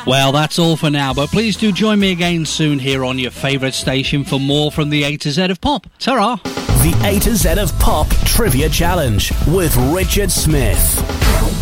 Well, that's all for now, but please do join me again soon here on your favourite station for more from the A to Z of Pop. Ta-ra! The A to Z of Pop Trivia Challenge with Richard Smith.